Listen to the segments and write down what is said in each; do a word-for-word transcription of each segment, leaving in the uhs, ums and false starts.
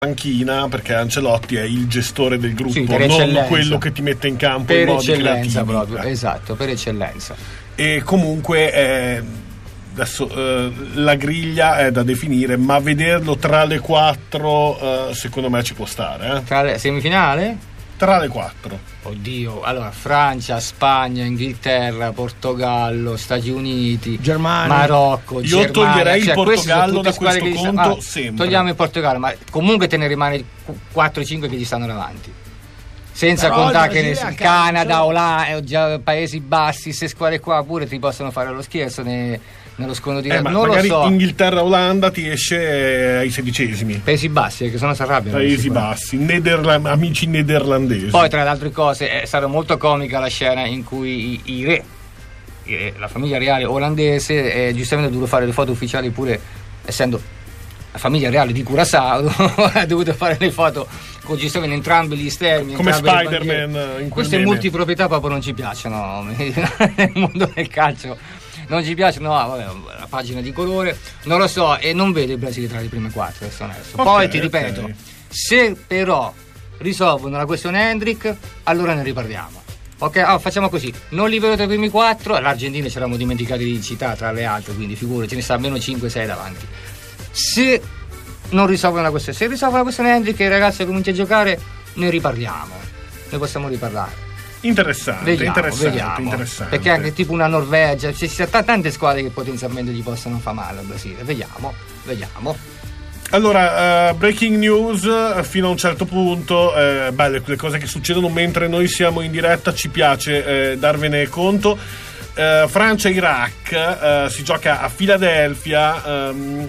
panchina, perché Ancelotti è il gestore del gruppo, sì, non quello che ti mette in campo per in modi eccellenza creativi. proprio, esatto, per eccellenza. E comunque eh, adesso eh, la griglia è da definire, ma vederlo tra le quattro eh, secondo me ci può stare, eh? Tra le semifinale? Tra le quattro. Oddio, allora Francia, Spagna, Inghilterra, Portogallo, Stati Uniti, Germania, Marocco, Io Germania, toglierei cioè, il Portogallo da questo che conto ah, sempre. Togliamo il Portogallo, ma comunque te ne rimane quattro cinque che gli stanno davanti. Senza Però contare che il nel Brasile Canada, Olanda, Paesi Bassi, queste squadre qua pure ti possono fare lo scherzo ne, nello scontro di eh, ma non lo magari so. Inghilterra-Olanda ti esce ai sedicesimi. Paesi Bassi, che sono si arrabbiano. Paesi Bassi, Nederland, amici nederlandesi. Poi tra le altre cose è stata molto comica la scena in cui i, i re, eh, la famiglia reale olandese, eh, giustamente ha dovuto fare le foto ufficiali pure, essendo la famiglia reale di Curaçao, ha dovuto fare le foto con giustamente entrambi gli stemmi, come entrambe Spider-Man in queste meme. multiproprietà proprio non ci piacciono nel mondo del calcio, non ci piacciono. No, vabbè, la pagina di colore non lo so, e non vedo il Brasile tra le prime quattro, adesso. Okay, poi ti ripeto, okay. se però risolvono la questione Hendrick, allora ne riparliamo. Ok, allora facciamo così, non li vedo tra i primi quattro. L'Argentina ci eravamo dimenticati di città tra le altre, quindi figure, ce ne sta almeno cinque sei davanti. Se non risolvono la questione, se risolvono la questione Hendrick e i ragazzi cominciano a giocare, ne riparliamo, ne possiamo riparlare. Interessante, vediamo, interessante, vediamo. interessante. Perché anche tipo una Norvegia, ci sono tante squadre che potenzialmente gli possono fare male al Brasile. Vediamo, vediamo. Allora, uh, breaking news uh, fino a un certo punto, uh, beh, le cose che succedono mentre noi siamo in diretta ci piace uh, darvene conto. Uh, Francia-Iraq uh, si gioca a Filadelfia um,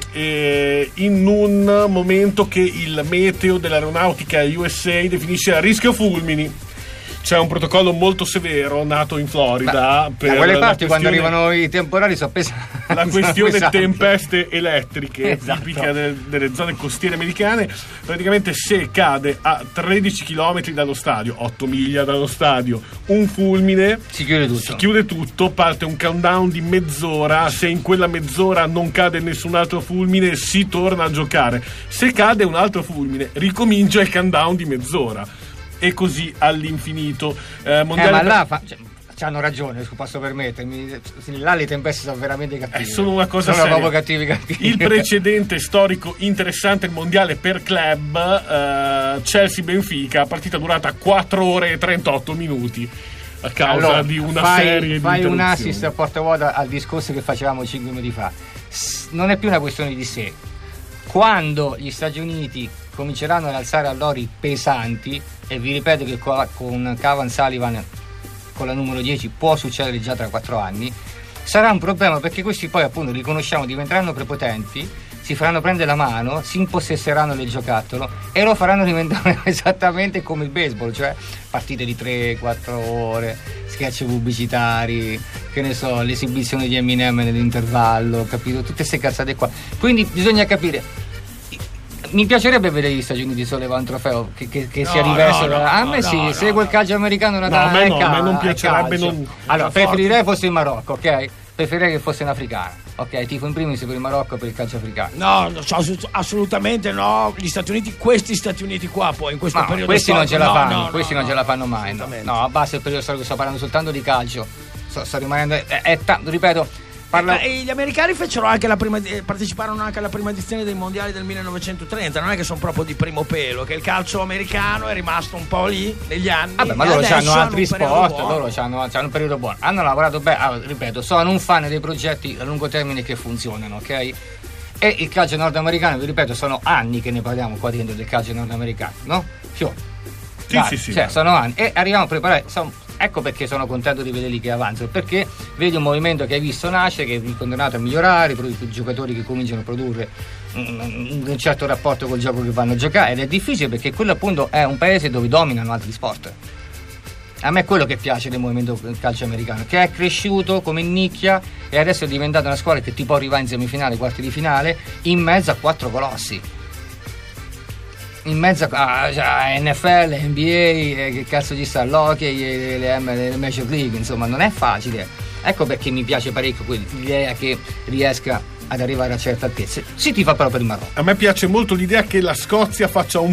e in un momento che il meteo dell'aeronautica U S A definisce a rischio fulmini. C'è un protocollo molto severo nato in Florida. Beh, per da quelle parti questione, quando arrivano i temporali sono pesanti. la questione tempeste elettriche, esatto, tipica de, delle zone costiere americane. Praticamente se cade a tredici chilometri dallo stadio, otto miglia dallo stadio, un fulmine, si chiude tutto. Si chiude tutto, parte un countdown di mezz'ora. Se in quella mezz'ora non cade nessun altro fulmine, si torna a giocare. Se cade un altro fulmine, ricomincia il countdown di mezz'ora. E così all'infinito. Eh, mondiale eh, ma per... là fa... cioè, hanno ragione, posso permettermi. Là le tempeste sono veramente cattive. È solo una cosa sono seria. proprio cattivi, cattivi. Il precedente storico interessante, il mondiale per club, eh, Chelsea-Benfica, partita durata quattro ore e trentotto minuti a causa allora, di una fai, serie fai di un interruzioni. assist a porta vuota al discorso che facevamo cinque minuti fa. Non è più una questione di sé. Quando gli Stati Uniti cominceranno ad alzare allori pesanti, e vi ripeto che con Cavan Sullivan con la numero dieci può succedere già tra quattro anni, sarà un problema, perché questi poi appunto riconosciamo diventeranno prepotenti, si faranno prendere la mano, si impossesseranno del giocattolo e lo faranno diventare esattamente come il baseball, cioè partite di tre quattro ore, sketch pubblicitari, che ne so, l'esibizione di Eminem nell'intervallo, capito? Tutte queste cazzate qua. Quindi bisogna capire. Mi piacerebbe vedere gli Stati Uniti sollevare un trofeo che, che, che no, sia diverso. no, no, a me no, sì, no, segue no. il calcio americano da No, a me no, cal- a me non è piacerebbe, calcio. non- Allora, forte. preferirei fosse il Marocco, ok? Preferirei che fosse un africano, ok? Tifo in primis per il Marocco e per il calcio africano. No, no, ass- assolutamente no. Gli Stati Uniti, questi Stati Uniti qua, poi in questo No, periodo questi non ce la storico, no, fanno, no, questi no, non ce la fanno mai. No, assolutamente. no, basta il periodo storico, sto parlando soltanto di calcio. Sto, sto rimanendo. È, è tanto, ripeto. Parla... E gli americani fecero anche la prima, parteciparono anche alla prima edizione dei mondiali del millenovecentotrenta. Non è che sono proprio di primo pelo, che il calcio americano è rimasto un po' lì negli anni. Vabbè, ma e loro adesso hanno altri un periodo sport, buono. loro hanno, hanno un periodo buono. Hanno lavorato bene, allora, ripeto, sono un fan dei progetti a lungo termine che funzionano, ok? E il calcio nordamericano, vi ripeto, sono anni che ne parliamo qua dentro del calcio nordamericano, no? Fiore. Sì, Dai, sì, sì. Cioè, sono anni. E arriviamo a preparare. Sono, ecco perché sono contento di vederli che avanzano, perché vedi un movimento che hai visto nascere, che è condannato a migliorare, i giocatori che cominciano a produrre un, un certo rapporto col gioco che vanno a giocare, ed è difficile perché quello appunto è un paese dove dominano altri sport. A me è quello che piace del movimento calcio americano, che è cresciuto come nicchia e adesso è diventata una squadra che ti può arrivare in semifinale, quarti di finale, in mezzo a quattro colossi. In mezzo a, a N F L, N B A, eh, che cazzo ci sta, l'hockey, le, le, le Major League, insomma non è facile. Ecco perché mi piace parecchio l'idea che riesca ad arrivare a certe altezze, si tifa però per il Marocco. A me piace molto l'idea che la Scozia faccia un